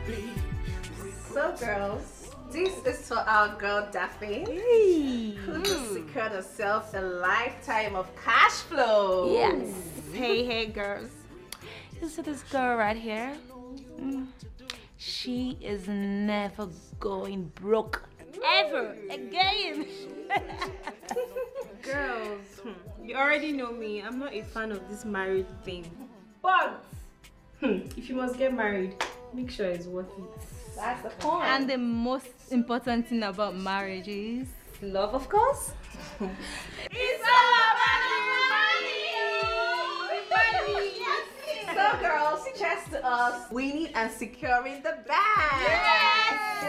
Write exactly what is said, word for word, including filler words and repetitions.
So girls, this is for our girl Daphne, Hey. who just secured herself a lifetime of cash flow. Yes. Hey, hey, girls. You see this girl right here? Mm. She is never going broke ever again. Girls, hmm, you already know me. I'm not a fan of this married thing. But hmm, if you must get married, make sure it's worth it. That's the point. And the most important thing about marriage is love, of course. It's all about the money. So girls, cheers to us winning and securing the bag. Yes.